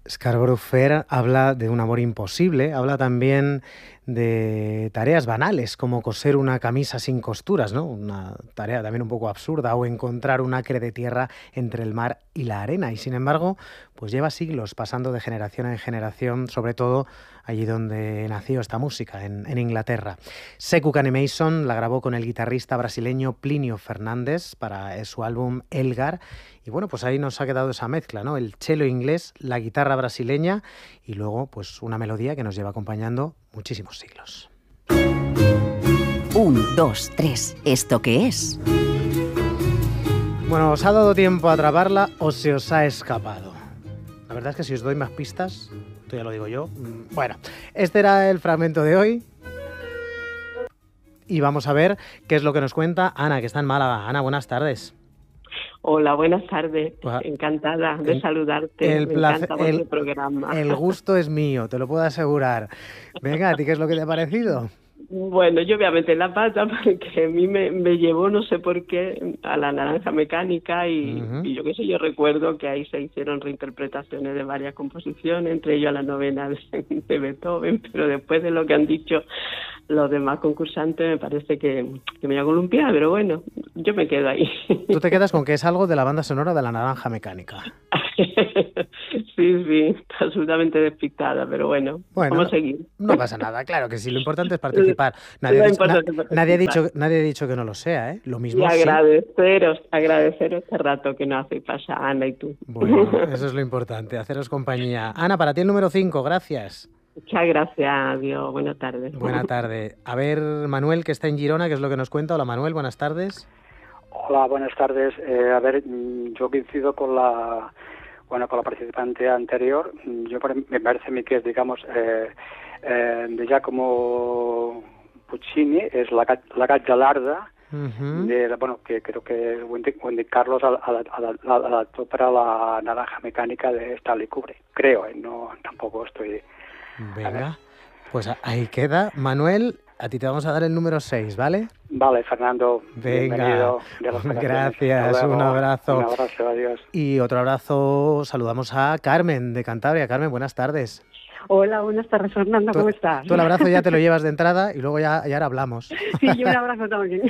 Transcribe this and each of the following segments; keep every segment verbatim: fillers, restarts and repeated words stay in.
Scarborough Fair habla de un amor imposible, habla también de tareas banales como coser una camisa sin costuras, ¿no? Una tarea también un poco absurda, o encontrar un acre de tierra entre el mar y la arena. Y sin embargo, pues lleva siglos pasando de generación en generación, sobre todo allí donde nació esta música, en, en Inglaterra. Sekou Kanemason la grabó con el guitarrista brasileño Plinio Fernández para su álbum Elgar. Y bueno, pues ahí nos ha quedado esa mezcla, ¿no? El cello inglés, la guitarra brasileña y luego pues una melodía que nos lleva acompañando muchísimos siglos. Un, dos, tres. ¿Esto qué es? Bueno, ¿os ha dado tiempo a atraparla o se os ha escapado? La verdad es que si os doy más pistas, esto ya lo digo yo. Bueno, este era el fragmento de hoy. Y vamos a ver qué es lo que nos cuenta Ana, que está en Málaga. Ana, buenas tardes. Hola, buenas tardes. Encantada de saludarte. El, Me placer, encanta el, vuestro programa. El gusto es mío, te lo puedo asegurar. Venga, ¿a ti qué es lo que te ha parecido? Bueno, yo obviamente la pata porque a mí me, me llevó, no sé por qué, a la Naranja Mecánica y, uh-huh. y yo qué sé, yo recuerdo que ahí se hicieron reinterpretaciones de varias composiciones, entre ellas la novena de, de Beethoven, pero después de lo que han dicho los demás concursantes me parece que, que me voy a columpiar, pero bueno, yo me quedo ahí. Tú te quedas con que es algo de la banda sonora de la Naranja Mecánica. Sí, sí, está absolutamente despistada, pero bueno, bueno vamos a seguir. No pasa nada, claro que sí, lo importante es participar. Nadie, ha dicho, na, nadie, ha dicho, nadie ha dicho que no lo sea, ¿eh? Lo mismo y agradeceros, sí. agradeceros este rato que nos hacéis pasar, Ana y tú. Bueno, eso es lo importante, haceros compañía. Ana, para ti el número cinco, gracias. Muchas gracias, adiós, buenas tardes. Buenas tardes. A ver, Manuel, que está en Girona, ¿qué es lo que nos cuenta? Hola, Manuel, buenas tardes. Hola, buenas tardes. Eh, a ver, yo coincido con la... Bueno, con la participante anterior, yo me parece a mí que es, digamos, eh, eh, de Giacomo Puccini, es la, la Gaggalarda, uh-huh. de, bueno, que creo que Wendy, Wendy Carlos adaptó para la Naranja Mecánica de Stanley Kubrick. Creo, eh, no, tampoco estoy... Venga, pues ahí queda. Manuel, a ti te vamos a dar el número seis, ¿vale? Vale, Fernando. Venga, gracias, un abrazo. Un abrazo, adiós. Y otro abrazo, saludamos a Carmen de Cantabria. Carmen, buenas tardes. Hola, buenas tardes, Fernando, ¿cómo estás? Tú el abrazo ya te lo llevas de entrada y luego ya, ya ahora hablamos. Sí, yo un abrazo también.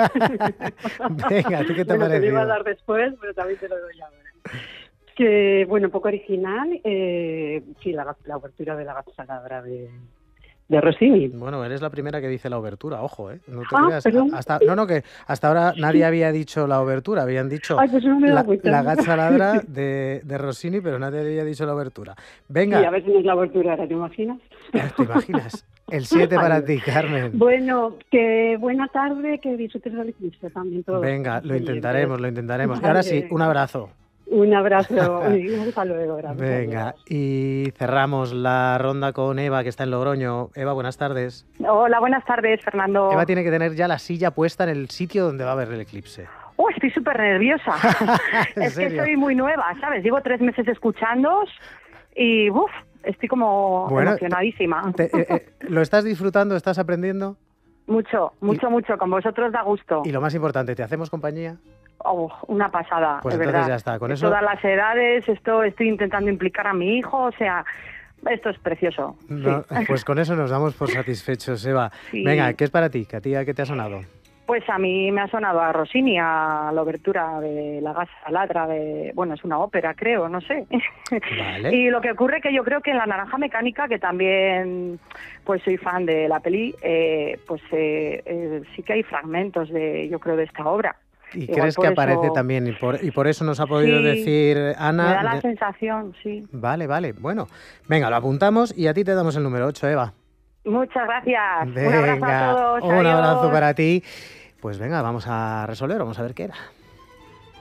Venga, ¿a ti qué te bueno, ha parecido? Te lo iba a dar después, pero también te lo doy ahora. Que, bueno, un poco original, eh, sí, la, la obertura de la Gazzaladra de... de Rossini. Bueno, eres la primera que dice la obertura, ojo, ¿eh? No te ah, creas. Pero... Hasta, no, no, que hasta ahora nadie había dicho la obertura, habían dicho Ay, pues no me la, cuenta. la Gazzaladra de, de Rossini, pero nadie había dicho la obertura. Venga. Sí, a ver si no es la obertura ahora, ¿te imaginas? ¿Te imaginas? El siete para ti, Carmen. Bueno, que buena tarde, que disfrutes del eclipse también. Todos. Venga, lo intentaremos, lo intentaremos. Vale. Y ahora sí, un abrazo. Un abrazo y hasta luego. Gracias. Venga, y cerramos la ronda con Eva, que está en Logroño. Eva, buenas tardes. Hola, buenas tardes, Fernando. Eva tiene que tener ya la silla puesta en el sitio donde va a ver el eclipse. Oh, estoy súper nerviosa. Es serio? que soy muy nueva, ¿sabes? Llevo tres meses escuchándoos y uf, estoy como bueno, emocionadísima. Te, eh, eh, ¿Lo estás disfrutando? ¿Estás aprendiendo? Mucho, mucho, y, mucho. Con vosotros da gusto. Y lo más importante, ¿te hacemos compañía? Oh, una pasada, pues de entonces verdad. Ya está. Con de eso... todas las edades, esto estoy intentando implicar a mi hijo, o sea, esto es precioso. No, sí. Pues con eso nos damos por satisfechos, Eva. Sí. Venga, ¿qué es para ti? ¿Qué a ti qué te ha sonado? Pues a mí me ha sonado a Rossini, a la obertura de La Gazzaladra, de, bueno, es una ópera, creo, no sé. Vale. Y lo que ocurre que yo creo que en La Naranja Mecánica, que también pues soy fan de la peli, eh, pues eh, eh, sí que hay fragmentos de, yo creo, de esta obra. ¿Y Igual crees que eso... aparece también? Y por, y por eso nos ha podido sí, decir Ana... Me da la de... sensación, sí. Vale, vale. Bueno, venga, lo apuntamos y a ti te damos el número ocho, Eva. Muchas gracias. Venga, un abrazo a todos. Un Adiós. abrazo para ti. Pues venga, vamos a resolver, vamos a ver qué era.